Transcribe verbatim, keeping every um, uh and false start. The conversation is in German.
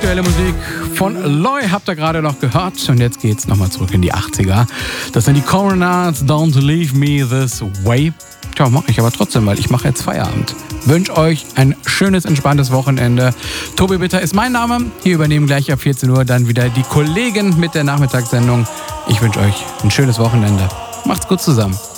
Aktuelle Musik von Loy habt ihr gerade noch gehört. Und jetzt geht's nochmal zurück in die achtziger. Das sind die Coronats, Don't Leave Me This Way. Tja, mache ich aber trotzdem, weil ich mache jetzt Feierabend. Wünsche euch ein schönes, entspanntes Wochenende. Tobi Bitter ist mein Name. Hier übernehmen gleich ab vierzehn Uhr dann wieder die Kollegen mit der Nachmittagssendung. Ich wünsche euch ein schönes Wochenende. Macht's gut zusammen.